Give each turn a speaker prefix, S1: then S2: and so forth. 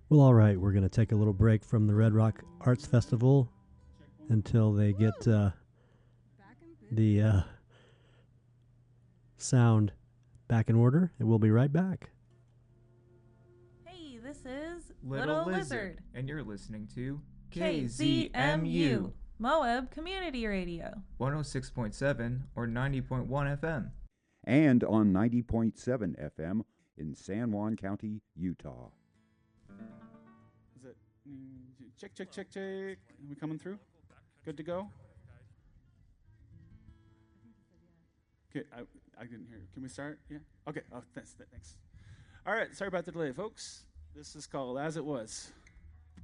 S1: Well, all right, we're going to take a little break from the Red Rock Arts Festival until they get the sound back in order, and we'll be right back.
S2: Hey, this is
S3: Little Lizard, and you're listening to
S2: KZMU, Moab Community Radio.
S3: 106.7 or 90.1 FM.
S4: And on 90.7 FM in San Juan County, Utah.
S5: Is it check, check, check, check? Are we coming through? Good to go? Okay, I didn't hear. Can we start? Yeah? Okay, thanks. All right, sorry about the delay, folks. This is called As It Was.